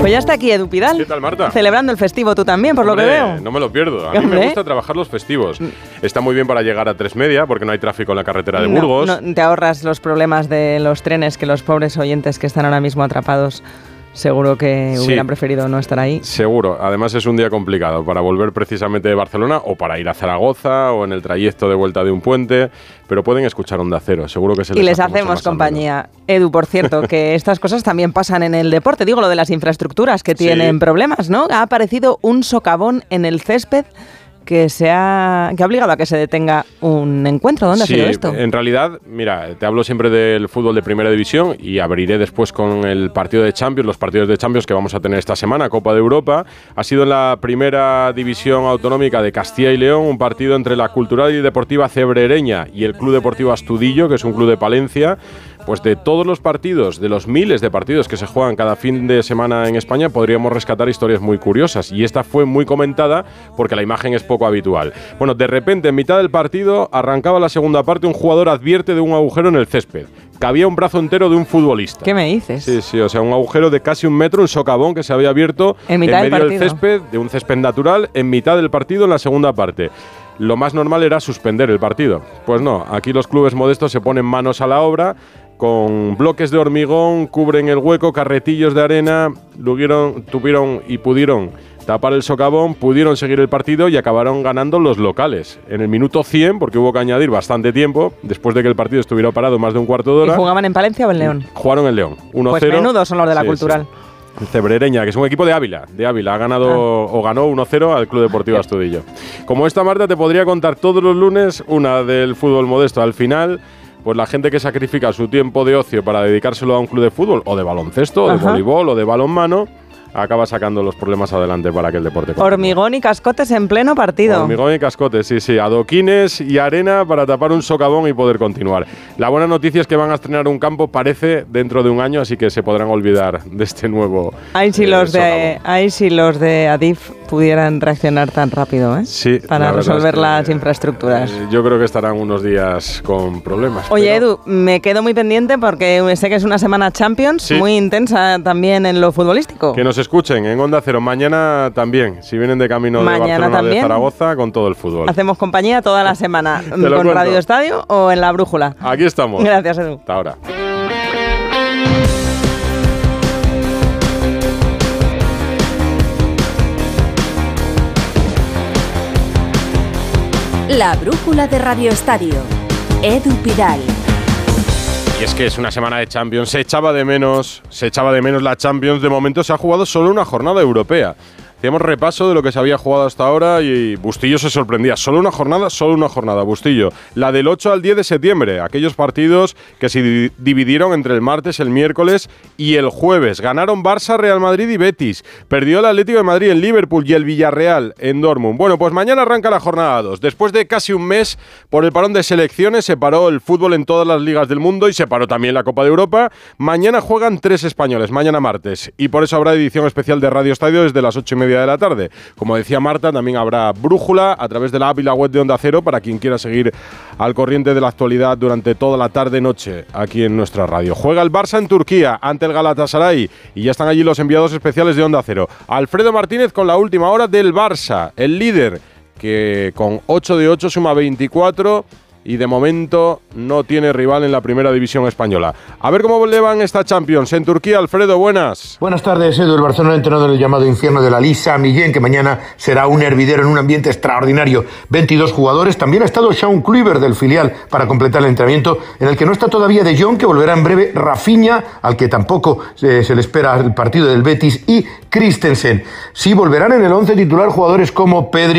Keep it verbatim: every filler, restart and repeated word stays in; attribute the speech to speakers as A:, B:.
A: Pues ya está aquí Edu Pidal.
B: ¿Qué tal, Marta?
A: Celebrando el festivo tú también, por
B: Hombre,
A: lo que veo.
B: No me lo pierdo. A mí
A: Hombre.
B: me gusta trabajar los festivos. Está muy bien para llegar a tres media, porque no hay tráfico en la carretera de
A: No,
B: Burgos.
A: no, te ahorras los problemas de los trenes, que los pobres oyentes que están ahora mismo atrapados seguro que
B: Sí.
A: hubieran preferido no estar ahí.
B: Seguro. Además es un día complicado para volver precisamente de Barcelona o para ir a Zaragoza o en el trayecto de vuelta de un puente, pero pueden escuchar Onda Cero. Seguro que se les
A: Y les
B: hace mucho
A: hacemos
B: más
A: compañía. Edu, por cierto, que estas cosas también pasan en el deporte. Digo, lo de las infraestructuras que
B: Sí.
A: tienen problemas, ¿no? Ha aparecido un socavón en el césped que se ha, que ha obligado a que se detenga un encuentro. ¿Dónde
B: Sí,
A: ha sido esto?
B: En realidad, mira, te hablo siempre del fútbol de primera división y abriré después con el partido de Champions, los partidos de Champions que vamos a tener esta semana, Copa de Europa. Ha sido en la primera división autonómica de Castilla y León, un partido entre la Cultural y Deportiva Cebrereña y el Club Deportivo Astudillo, que es un club de Palencia. Pues de todos los partidos, de los miles de partidos que se juegan cada fin de semana en España, podríamos rescatar historias muy curiosas. Y esta fue muy comentada porque la imagen es poco habitual. Bueno, de repente, en mitad del partido, arrancaba la segunda parte, un jugador advierte de un agujero en el césped. Cabía un brazo entero de un futbolista.
A: ¿Qué me dices?
B: Sí, sí, o sea, un agujero de casi un metro, un socavón que se había abierto
A: En mitad del
B: medio del
A: partido.
B: césped, de un césped natural, en mitad del partido, en la segunda parte. Lo más normal era suspender el partido. Pues no, aquí los clubes modestos se ponen manos a la obra, con bloques de hormigón, cubren el hueco, carretillos de arena, tuvieron, tuvieron y pudieron tapar el socavón, pudieron seguir el partido y acabaron ganando los locales. En el minuto cien, porque hubo que añadir bastante tiempo, después de que el partido estuviera parado más de un cuarto de hora.
A: ¿Y jugaban en Palencia o en León?
B: Jugaron en León, uno cero.
A: Pues menudos son los de la
B: Sí,
A: Cultural.
B: sí. Cebrereña, que es un equipo de Ávila, de Ávila, ha ganado
A: Ah.
B: o ganó uno cero al Club Deportivo Astudillo. Como esta, Marta, te podría contar todos los lunes una del fútbol modesto. Al final, pues la gente que sacrifica su tiempo de ocio para dedicárselo a un club de fútbol, o de baloncesto, o de
A: Ajá.
B: voleibol, o de balonmano, acaba sacando los problemas adelante para que el deporte continúe.
A: Hormigón y cascotes en pleno partido.
B: Hormigón y cascotes, sí, sí. Adoquines y arena para tapar un socavón y poder continuar. La buena noticia es que van a estrenar un campo, parece, dentro de un año, así que se podrán olvidar de este nuevo
A: Ahí sí,
B: eh,
A: los de,
B: socavón.
A: ahí sí los de Adif pudieran reaccionar tan rápido, ¿eh?
B: Sí,
A: Para
B: la verdad
A: resolver
B: es que,
A: las infraestructuras.
B: eh, yo creo que estarán unos días con problemas.
A: Oye,
B: pero-
A: Edu, me quedo muy pendiente porque sé que es una semana Champions
B: Sí.
A: muy intensa también en lo futbolístico.
B: Que nos escuchen en Onda Cero. Mañana también, si vienen de camino de
A: Mañana
B: Barcelona o de
A: también.
B: Zaragoza, con todo el fútbol.
A: Hacemos compañía toda la semana
B: lo
A: con
B: cuento.
A: Radio Estadio o en La Brújula.
B: Aquí estamos.
A: Gracias, Edu.
B: Hasta ahora.
C: La brújula de Radio Estadio. Edu Pidal.
B: Y es que es una semana de Champions, se echaba de menos, se echaba de menos la Champions. De momento se ha jugado solo una jornada europea. Hacíamos repaso de lo que se había jugado hasta ahora y Bustillo se sorprendía. Solo una jornada, solo una jornada, Bustillo. La del ocho al diez de septiembre. Aquellos partidos que se di- dividieron entre el martes, el miércoles y el jueves. Ganaron Barça, Real Madrid y Betis. Perdió el Atlético de Madrid en Liverpool y el Villarreal en Dortmund. Bueno, pues mañana arranca la jornada dos. Después de casi un mes, por el parón de selecciones, se paró el fútbol en todas las ligas del mundo y se paró también la Copa de Europa. Mañana juegan tres españoles, mañana martes. Y por eso habrá edición especial de Radio Estadio desde las ocho y media de la tarde. Como decía Marta, también habrá brújula a través de la app y la web de Onda Cero para quien quiera seguir al corriente de la actualidad durante toda la tarde-noche aquí en nuestra radio. Juega el Barça en Turquía ante el Galatasaray y ya están allí los enviados especiales de Onda Cero. Alfredo Martínez con la última hora del Barça, el líder que con ocho de ocho suma veinticuatro y de momento no tiene rival en la primera división española. A ver cómo le van esta Champions en Turquía. Alfredo, buenas.
D: Buenas tardes, Edu. El Barcelona ha entrenado en el llamado infierno de la Lisa Millén, que mañana será un hervidero en un ambiente extraordinario. veintidós jugadores. También ha estado Sean Kluivert del filial para completar el entrenamiento, en el que no está todavía De Jong, que volverá en breve, Rafinha, al que tampoco eh, se le espera el partido del Betis, y Christensen. Sí volverán en el once titular jugadores como Pedri,